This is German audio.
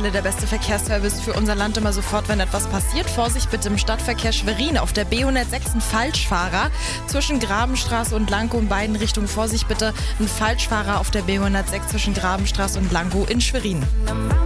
Stelle der beste Verkehrsservice für unser Land immer sofort, wenn etwas passiert. Vorsicht bitte im Stadtverkehr Schwerin auf der B106 ein Falschfahrer zwischen Grabenstraße und Lankow in beiden Richtungen. Vorsicht bitte, ein Falschfahrer auf der B106 zwischen Grabenstraße und Lankow in Schwerin.